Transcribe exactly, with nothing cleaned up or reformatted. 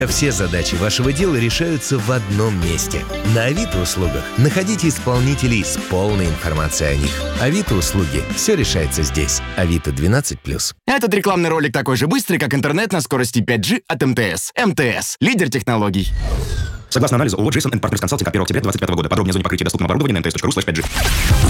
Все задачи вашего дела решаются в одном месте. На Авито услугах находите исполнителей с полной информацией о них. Авито услуги. Все решается здесь. Авито двенадцать плюс. Этот рекламный ролик такой же быстрый, как интернет на скорости пять джи от эм тэ эс. эм тэ эс. Лидер технологий. Согласно анализу ООО Джейсон энд Partners Consulting от первого октября двадцать пятого года. Подробнее о зоне покрытия доступного оборудования на эм тэ эс точка ру слэш пять джи.